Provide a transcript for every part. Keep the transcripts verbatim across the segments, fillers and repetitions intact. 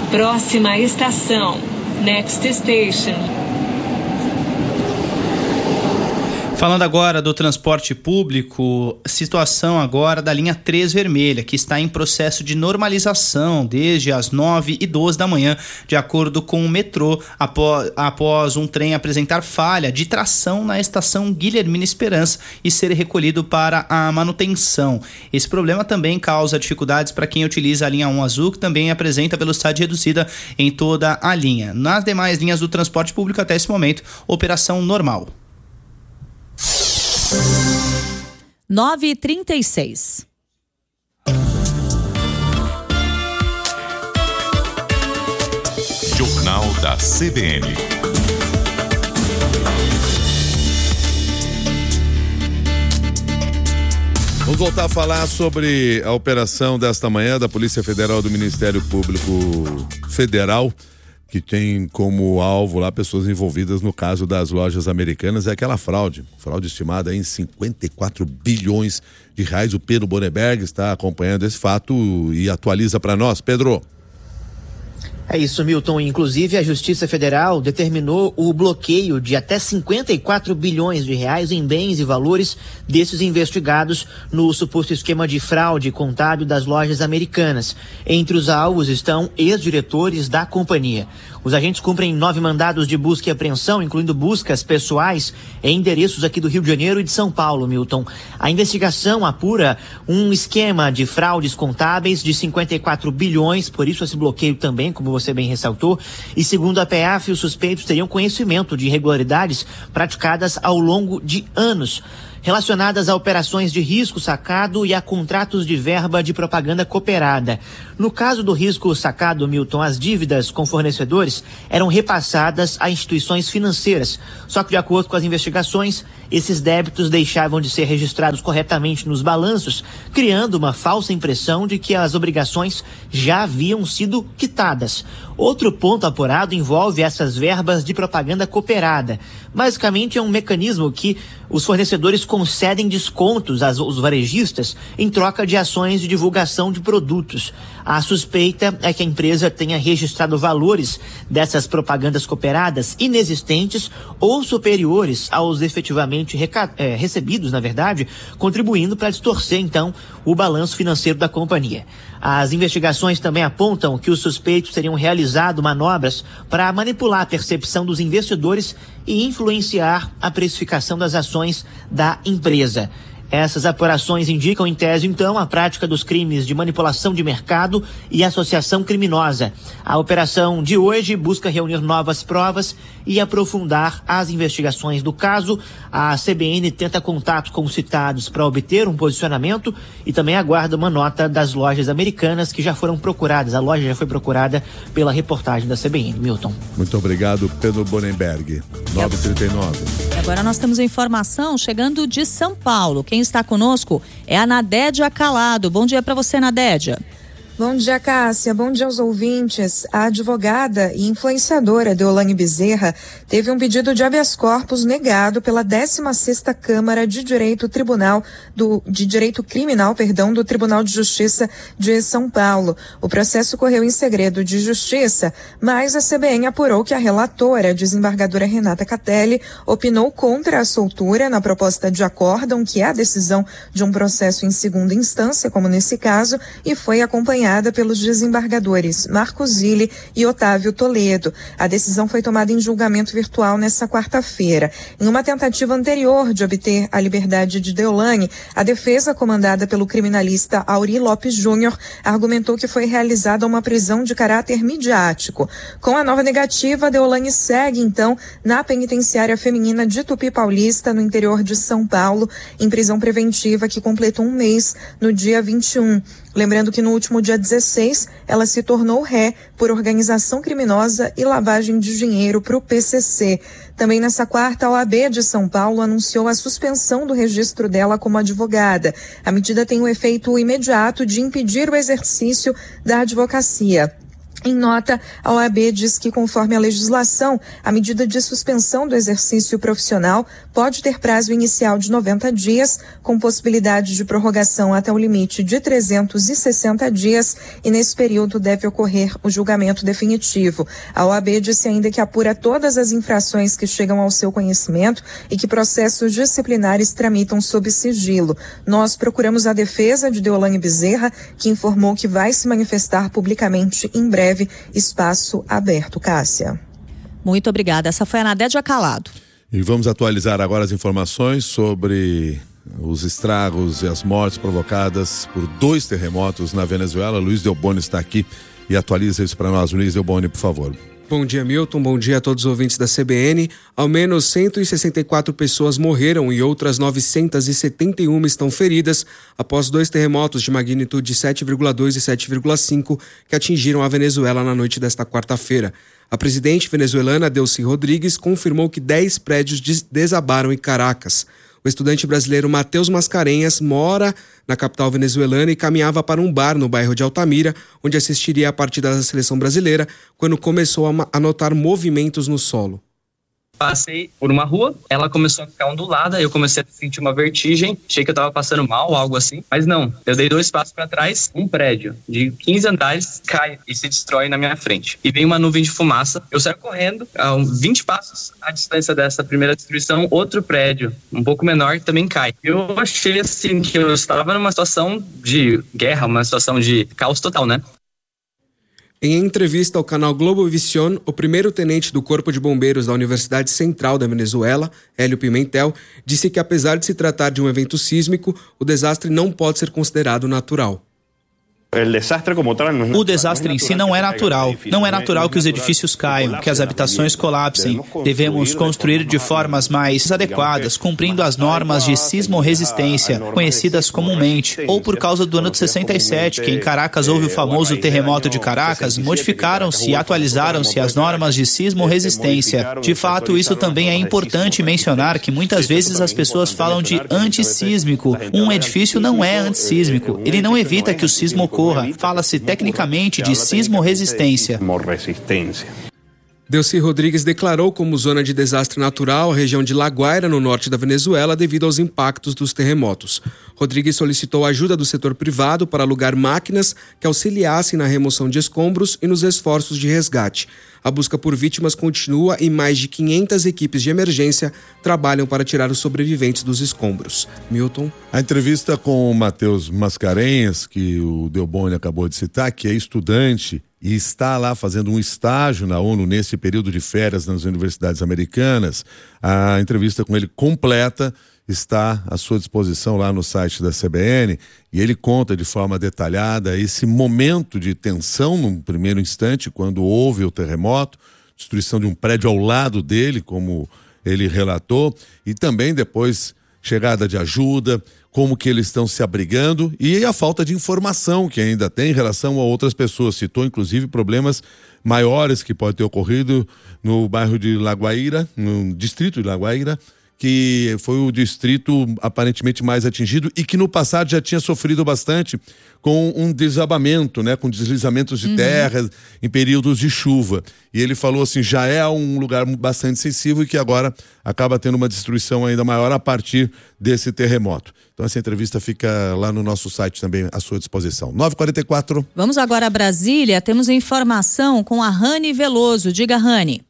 Próxima estação, Next Station. Falando agora do transporte público, situação agora da linha três vermelha, que está em processo de normalização desde as nove e doze da manhã, de acordo com o metrô, após, após um trem apresentar falha de tração na estação Guilhermina Esperança e ser recolhido para a manutenção. Esse problema também causa dificuldades para quem utiliza a linha um azul, que também apresenta velocidade reduzida em toda a linha. Nas demais linhas do transporte público, até esse momento, operação normal. nove e trinta e seis. Jornal da C B N. Vamos voltar a falar sobre a operação desta manhã da Polícia Federal, do Ministério Público Federal, que tem como alvo lá pessoas envolvidas no caso das lojas americanas. É aquela fraude, fraude estimada em cinquenta e quatro bilhões de reais. O Pedro Bonenberg está acompanhando esse fato e atualiza para nós. Pedro. É isso, Milton. Inclusive, a Justiça Federal determinou o bloqueio de até cinquenta e quatro bilhões de reais em bens e valores desses investigados no suposto esquema de fraude contábil das lojas americanas. Entre os alvos estão ex-diretores da companhia. Os agentes cumprem nove mandados de busca e apreensão, incluindo buscas pessoais em endereços aqui do Rio de Janeiro e de São Paulo, Milton. A investigação apura um esquema de fraudes contábeis de cinquenta e quatro bilhões, por isso esse bloqueio também, como você bem ressaltou. E segundo a P F, os suspeitos teriam conhecimento de irregularidades praticadas ao longo de anos, relacionadas a operações de risco sacado e a contratos de verba de propaganda cooperada. No caso do risco sacado, Milton, as dívidas com fornecedores eram repassadas a instituições financeiras. Só que, de acordo com as investigações, esses débitos deixavam de ser registrados corretamente nos balanços, criando uma falsa impressão de que as obrigações já haviam sido quitadas. Outro ponto apurado envolve essas verbas de propaganda cooperada. Basicamente, é um mecanismo que os fornecedores concedem descontos aos varejistas em troca de ações de divulgação de produtos. A suspeita é que a empresa tenha registrado valores dessas propagandas cooperadas inexistentes ou superiores aos efetivamente reca- é, recebidos, na verdade, contribuindo para distorcer, então, o balanço financeiro da companhia. As investigações também apontam que os suspeitos teriam realizado manobras para manipular a percepção dos investidores e influenciar a precificação das ações da empresa. Essas apurações indicam, em tese, então, a prática dos crimes de manipulação de mercado e associação criminosa. A operação de hoje busca reunir novas provas e aprofundar as investigações do caso. A C B N tenta contato com os citados para obter um posicionamento e também aguarda uma nota das lojas americanas que já foram procuradas. A loja já foi procurada pela reportagem da C B N. Milton. Muito obrigado, Pedro Bonenberg. nove e trinta e nove. Agora nós temos a informação chegando de São Paulo. Quem está conosco é a Nadédia Calado. Bom dia para você, Nadédia. Bom dia, Cássia. Bom dia aos ouvintes. A advogada e influenciadora Deolane Bezerra teve um pedido de habeas corpus negado pela décima sexta Câmara de Direito Tribunal do de Direito Criminal, perdão, do Tribunal de Justiça de São Paulo. O processo correu em segredo de justiça, mas a C B N apurou que a relatora, a desembargadora Renata Catelli, opinou contra a soltura na proposta de acórdão, que é a decisão de um processo em segunda instância, como nesse caso, e foi acompanhada pelos desembargadores Marco Zilli e Otávio Toledo. A decisão foi tomada em julgamento virtual nesta quarta-feira. Em uma tentativa anterior de obter a liberdade de Deolane, a defesa, comandada pelo criminalista Auri Lopes Júnior, argumentou que foi realizada uma prisão de caráter midiático. Com a nova negativa, Deolane segue, então, na penitenciária feminina de Tupi Paulista, no interior de São Paulo, em prisão preventiva que completou um mês no dia vinte e um. Lembrando que no último dia dezesseis, ela se tornou ré por organização criminosa e lavagem de dinheiro para o P C C. Também nessa quarta, a O A B de São Paulo anunciou a suspensão do registro dela como advogada. A medida tem o efeito imediato de impedir o exercício da advocacia. Em nota, a O A B diz que, conforme a legislação, a medida de suspensão do exercício profissional pode ter prazo inicial de noventa dias, com possibilidade de prorrogação até o limite de trezentos e sessenta dias, e nesse período deve ocorrer o julgamento definitivo. A O A B disse ainda que apura todas as infrações que chegam ao seu conhecimento e que processos disciplinares tramitam sob sigilo. Nós procuramos a defesa de Deolane Bezerra, que informou que vai se manifestar publicamente em breve. Espaço aberto. Cássia. Muito obrigada. Essa foi a Nadédia Calado. E vamos atualizar agora as informações sobre os estragos e as mortes provocadas por dois terremotos na Venezuela. Luiz Delboni está aqui e atualiza isso para nós. Luiz Delboni, por favor. Bom dia, Milton. Bom dia a todos os ouvintes da C B N. Ao menos cento e sessenta e quatro pessoas morreram e outras novecentas e setenta e uma estão feridas após dois terremotos de magnitude sete vírgula dois e sete vírgula cinco que atingiram a Venezuela na noite desta quarta-feira. A presidente venezuelana Delcy Rodrigues confirmou que dez prédios desabaram em Caracas. O estudante brasileiro Matheus Mascarenhas mora na capital venezuelana e caminhava para um bar no bairro de Altamira, onde assistiria à partida da seleção brasileira, quando começou a notar movimentos no solo. Passei por uma rua, ela começou a ficar ondulada, eu comecei a sentir uma vertigem, achei que eu tava passando mal, algo assim, mas não, eu dei dois passos para trás, um prédio de quinze andares cai e se destrói na minha frente. E vem uma nuvem de fumaça, eu saio correndo, a vinte passos à distância dessa primeira destruição, outro prédio, um pouco menor, também cai. Eu achei assim que eu estava numa situação de guerra, uma situação de caos total, né? Em entrevista ao canal Globovisión, o primeiro-tenente do Corpo de Bombeiros da Universidade Central da Venezuela, Hélio Pimentel, disse que apesar de se tratar de um evento sísmico, o desastre não pode ser considerado natural. O desastre em si não é natural. Não é natural que os edifícios caiam, que as habitações colapsem. Devemos construir de formas mais adequadas, cumprindo as normas de sismorresistência, conhecidas comumente. Ou por causa do ano de sessenta e sete, que em Caracas houve o famoso terremoto de Caracas, modificaram-se e atualizaram-se as normas de sismorresistência. De fato, isso também é importante mencionar que muitas vezes as pessoas falam de antissísmico. Um edifício não é antissísmico. Ele não evita que o sismo ocorra. Fala-se tecnicamente de sismorresistência. Delcy Rodrigues declarou como zona de desastre natural a região de La Guaira, no norte da Venezuela, devido aos impactos dos terremotos. Rodrigues solicitou ajuda do setor privado para alugar máquinas que auxiliassem na remoção de escombros e nos esforços de resgate. A busca por vítimas continua e mais de quinhentas equipes de emergência trabalham para tirar os sobreviventes dos escombros. Milton. A entrevista com o Matheus Mascarenhas, que o Delboni acabou de citar, que é estudante e está lá fazendo um estágio na ONU nesse período de férias nas universidades americanas. A entrevista com ele completa está à sua disposição lá no site da C B N e ele conta de forma detalhada esse momento de tensão num primeiro instante, quando houve o terremoto, destruição de um prédio ao lado dele, como ele relatou, e também depois chegada de ajuda, como que eles estão se abrigando e a falta de informação que ainda tem em relação a outras pessoas. Citou inclusive problemas maiores que podem ter ocorrido no bairro de La Guaira, no distrito de La Guaira, que foi o distrito aparentemente mais atingido e que no passado já tinha sofrido bastante com um desabamento, né, com deslizamentos de uhum. terra em períodos de chuva. E ele falou assim, já é um lugar bastante sensível e que agora acaba tendo uma destruição ainda maior a partir desse terremoto. Então essa entrevista fica lá no nosso site também à sua disposição. nove e quarenta e quatro. Vamos agora a Brasília, temos informação com a Rani Veloso. Diga, Rani.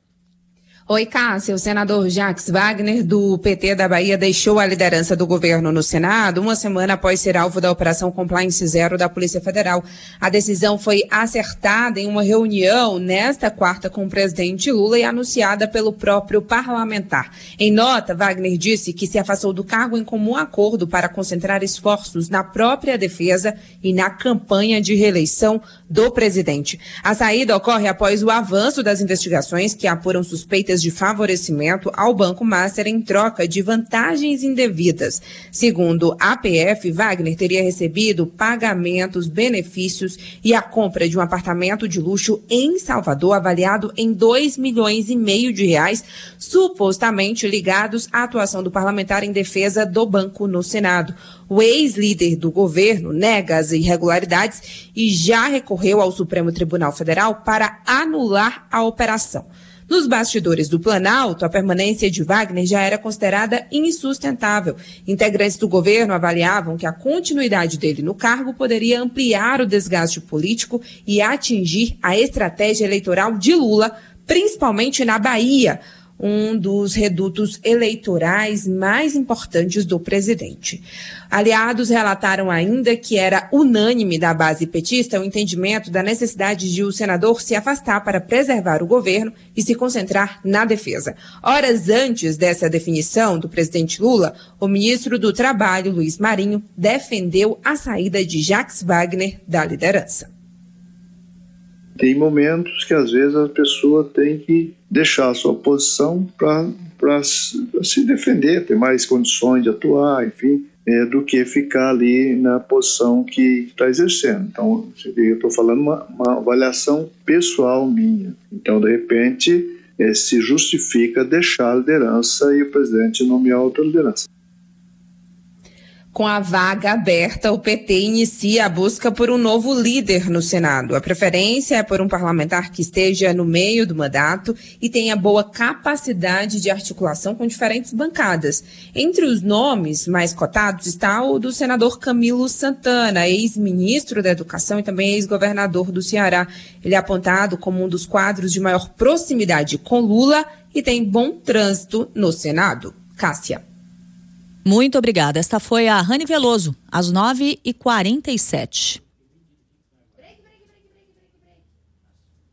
Oi, Cássia. O senador Jacques Wagner, do P T da Bahia, deixou a liderança do governo no Senado uma semana após ser alvo da Operação Compliance Zero da Polícia Federal. A decisão foi acertada em uma reunião nesta quarta com o presidente Lula e anunciada pelo próprio parlamentar. Em nota, Wagner disse que se afastou do cargo em comum acordo para concentrar esforços na própria defesa e na campanha de reeleição do presidente. A saída ocorre após o avanço das investigações que apuram suspeitas de favorecimento ao Banco Master em troca de vantagens indevidas. Segundo a P F, Wagner teria recebido pagamentos, benefícios e a compra de um apartamento de luxo em Salvador avaliado em dois milhões e meio de reais, supostamente ligados à atuação do parlamentar em defesa do banco no Senado. O ex-líder do governo nega as irregularidades e já recorreu recorreu ao Supremo Tribunal Federal para anular a operação. Nos bastidores do Planalto, a permanência de Wagner já era considerada insustentável. Integrantes do governo avaliavam que a continuidade dele no cargo poderia ampliar o desgaste político e atingir a estratégia eleitoral de Lula, principalmente na Bahia, um dos redutos eleitorais mais importantes do presidente. Aliados relataram ainda que era unânime da base petista o entendimento da necessidade de o senador se afastar para preservar o governo e se concentrar na defesa. Horas antes dessa definição do presidente Lula, o ministro do Trabalho, Luiz Marinho, defendeu a saída de Jacques Wagner da liderança. Tem momentos que, às vezes, a pessoa tem que deixar a sua posição para se defender, ter mais condições de atuar, enfim, é, do que ficar ali na posição que está exercendo. Então, eu estou falando uma, uma avaliação pessoal minha. Então, de repente, é, se justifica deixar a liderança e o presidente nomear outra liderança. Com a vaga aberta, o P T inicia a busca por um novo líder no Senado. A preferência é por um parlamentar que esteja no meio do mandato e tenha boa capacidade de articulação com diferentes bancadas. Entre os nomes mais cotados está o do senador Camilo Santana, ex-ministro da Educação e também ex-governador do Ceará. Ele é apontado como um dos quadros de maior proximidade com Lula e tem bom trânsito no Senado. Cássia. Muito obrigada. Esta foi a Rani Veloso, às nove e quarenta e sete.